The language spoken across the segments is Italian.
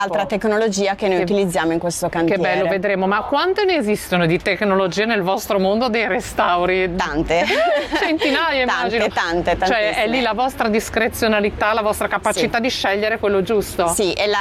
Altra tecnologia che noi utilizziamo in questo cantiere. Che bello, vedremo. Ma quante ne esistono di tecnologie nel vostro mondo dei restauri? Tante. Centinaia, immagino. Tante. Cioè è lì la vostra discrezionalità, la vostra capacità di scegliere quello giusto. Sì, e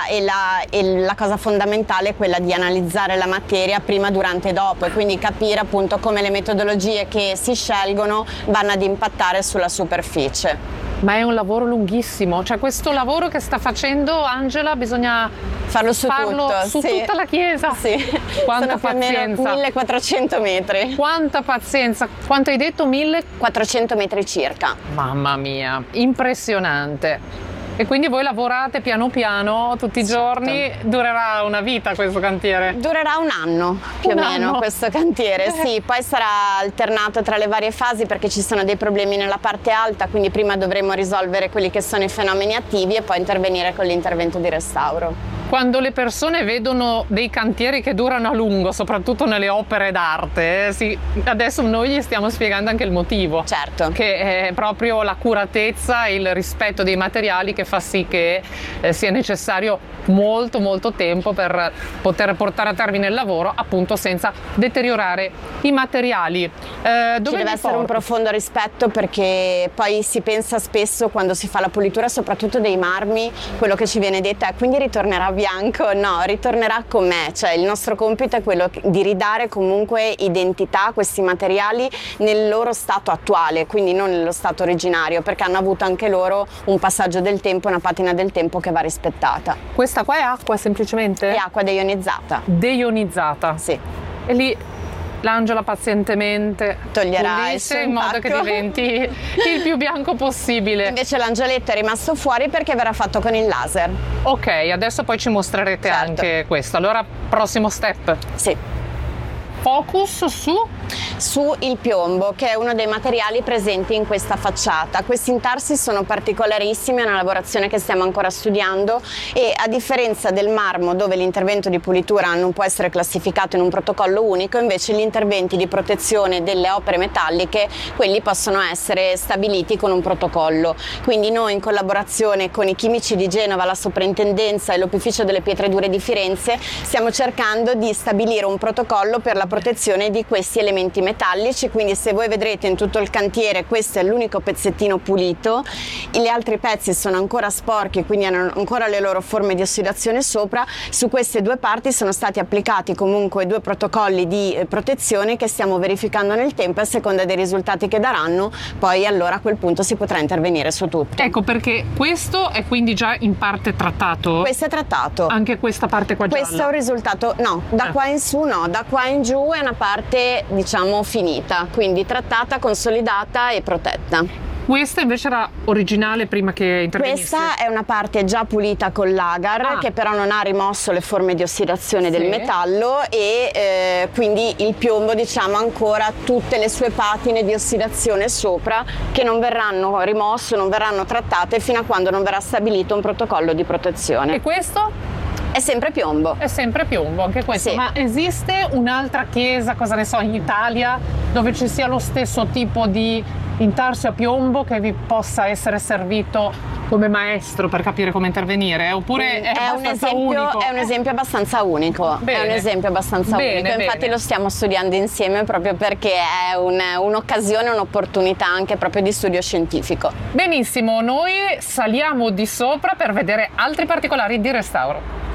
la cosa fondamentale è quella di analizzare la materia prima, durante e dopo, e quindi capire appunto come le metodologie che si scelgono vanno ad impattare sulla superficie. Ma è un lavoro lunghissimo, cioè questo lavoro che sta facendo Angela bisogna farlo su tutta la chiesa. Sì. Quanta Sono più o meno pazienza. 1400 metri. Quanta pazienza. Quanto hai detto? 1400 metri circa. Mamma mia, impressionante. E quindi voi lavorate piano piano tutti i giorni? Durerà una vita questo cantiere? Durerà un anno più o meno questo cantiere, sì, poi sarà alternato tra le varie fasi perché ci sono dei problemi nella parte alta, quindi prima dovremo risolvere quelli che sono i fenomeni attivi e poi intervenire con l'intervento di restauro. Quando le persone vedono dei cantieri che durano a lungo, soprattutto nelle opere d'arte, adesso noi gli stiamo spiegando anche il motivo. Certo. Che è proprio la curatezza e il rispetto dei materiali che fa sì che sia necessario molto tempo per poter portare a termine il lavoro, appunto senza deteriorare i materiali. Ci deve essere un profondo rispetto, perché poi si pensa spesso quando si fa la pulitura, soprattutto dei marmi, quello che ci viene detto è quindi ritornerà bianco. No, ritornerà com'è, cioè il nostro compito è quello di ridare comunque identità a questi materiali nel loro stato attuale, quindi non nello stato originario, perché hanno avuto anche loro un passaggio del tempo, una patina del tempo che va rispettata. Questa qua è acqua semplicemente? È acqua deionizzata. Deionizzata? Sì. E lì l'Angela pazientemente toglierà il suo in modo che diventi il più bianco possibile. Invece l'angioletto è rimasto fuori perché verrà fatto con il laser. Ok, adesso poi ci mostrerete anche questo. Allora, prossimo step. Sì. Focus su il piombo, che è uno dei materiali presenti in questa facciata. Questi intarsi sono particolarissimi, è una lavorazione che stiamo ancora studiando, e a differenza del marmo, dove l'intervento di pulitura non può essere classificato in un protocollo unico, invece gli interventi di protezione delle opere metalliche, quelli possono essere stabiliti con un protocollo. Quindi noi, in collaborazione con i chimici di Genova, la soprintendenza e l'Opificio delle Pietre Dure di Firenze, stiamo cercando di stabilire un protocollo per la protezione di questi elementi metallici. Quindi se voi vedrete in tutto il cantiere, questo è l'unico pezzettino pulito, gli altri pezzi sono ancora sporchi, quindi hanno ancora le loro forme di ossidazione sopra. Su queste due parti sono stati applicati comunque due protocolli di protezione che stiamo verificando nel tempo, e a seconda dei risultati che daranno poi allora a quel punto si potrà intervenire su tutto. Ecco, perché questo è quindi già in parte trattato? Questo è trattato. Anche questa parte qua gialla? Questo è un risultato, no, da qua in su no, da qua in giù è una parte diciamo finita, quindi trattata, consolidata e protetta. Questa invece era originale prima che intervenissi? Questa è una parte già pulita con l'agar, che però non ha rimosso le forme di ossidazione del metallo, e quindi il piombo diciamo ancora tutte le sue patine di ossidazione sopra, che non verranno rimosse, non verranno trattate fino a quando non verrà stabilito un protocollo di protezione. E questo? È sempre piombo. È sempre piombo anche questo. Sì. Ma esiste un'altra chiesa, cosa ne so, in Italia, dove ci sia lo stesso tipo di intarsi a piombo che vi possa essere servito come maestro per capire come intervenire? Oppure è abbastanza unico? È un esempio abbastanza unico. Bene. È un esempio abbastanza unico. Infatti lo stiamo studiando insieme proprio perché è un'occasione, un'opportunità anche proprio di studio scientifico. Benissimo, noi saliamo di sopra per vedere altri particolari di restauro.